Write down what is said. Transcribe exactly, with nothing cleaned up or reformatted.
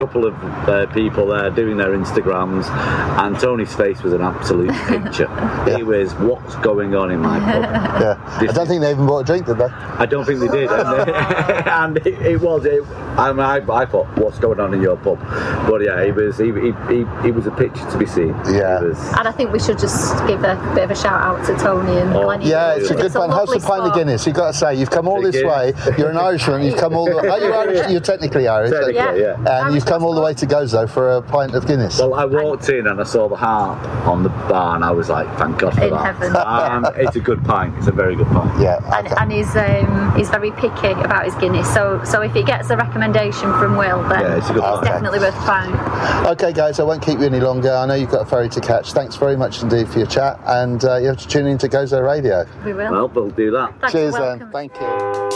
couple of uh, people there doing their Instagrams, and Tony's face was an absolute picture. yeah. It was, what's going on in my pub? Yeah. I don't think they even bought a drink, did they? I don't think they did. And, they, and it, it was, it, I, mean, I, I thought, what's going on in your pub? But yeah, it was, he, he, he, he was a picture to be seen. Yeah. Was, and I think we should just give a bit of a shout out to Tony and oh, Glennie. Yeah, it's a good one. How's the pint of Guinness? You've got to say, you've come all this way. You're an Irishman, you've come all the way. Are you Irish? You're technically Irish. Technically, yeah. yeah. And you've come all the way to Gozo for a pint of Guinness. Well, I walked in and I saw the harp on the bar, and I was like, thank God for in that. Heaven. And it's a good pint. It's a very good pint. Yeah. And, okay. and he's um, he's very picky about his Guinness. So so if he gets a recommendation from Will, then yeah, it's, a good it's pint. definitely worth a pint. Okay, guys, I won't keep you any longer. I know you've got a ferry to catch. Thanks very much indeed for your chat, and uh, you have to tune in to Gozo Radio. We will. Well, we'll do that. Thanks, Cheers, welcome. then. Thank you.